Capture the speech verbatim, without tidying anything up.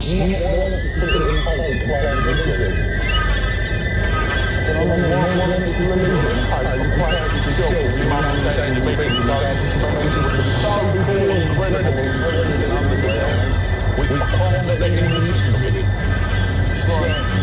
你我我这个人太快了，没得人。然后我我们除了那人太快，是效果妈妈在你被子高就是我的上空为了我为了他们的，我把光的那个世界里。